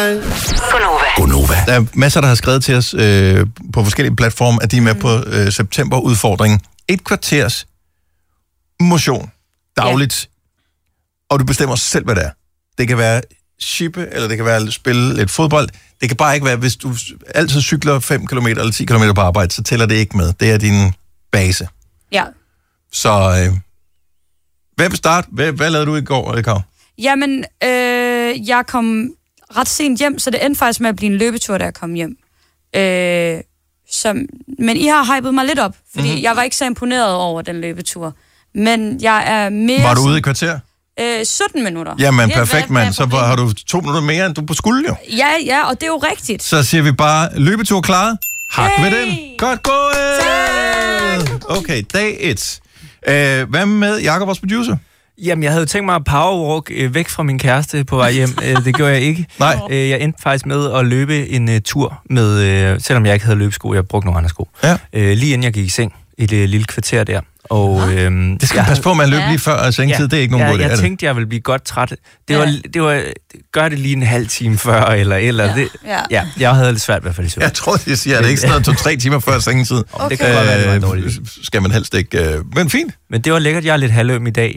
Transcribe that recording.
Gonova. Der er masser, der har skrevet til os på forskellige platforme, at de er med på septemberudfordringen. 1 kvarters motion dagligt, og du bestemmer selv, hvad det er. Det kan være shippe, eller det kan være at spille lidt fodbold. Det kan bare ikke være, hvis du altid cykler 5 km eller 10 km på arbejde, så tæller det ikke med. Det er din base. Ja. Så hvad vil starte? Hvad lavede du i går, Kav? Jamen, jeg kom ret sent hjem, så det endte faktisk med at blive en løbetur, da jeg kom hjem. Men I har hypet mig lidt op, fordi jeg var ikke så imponeret over den løbetur. Men jeg er mere... Var du ude i kvarter? 17 minutter. Jamen, perfekt, mand. Så har du 2 minutter mere, end du på skulle, jo. Ja, og det er jo rigtigt. Så siger vi bare, løbetur klaret. Hak ved den. Godt gået! Okay, dag 1. Hvad med Jakob, vores producer? Jamen, jeg havde tænkt mig at powerwalk væk fra min kæreste på vej hjem. Det gjorde jeg ikke. Nej. Jeg endte faktisk med at løbe en tur med, selvom jeg ikke havde løbesko, jeg brugte nogle andre sko. Ja. Lige inden jeg gik i seng, et lille kvarter der. Og, det skal man passe på med at løbe lige før sengtid, det er ikke nogen god idé. Jeg tænkte, jeg ville blive godt træt. Det var gør det lige en halv time før, eller det. Ja, jeg havde lidt svært i hvert fald i søvn. Jeg tror, de siger, at det ikke sådan 2-3 timer før sengetid. Okay. Det kan godt være, det var dårligt. Skal man helst ikke, men fint. Men det var lækkert, jeg er lidt halvøm i dag.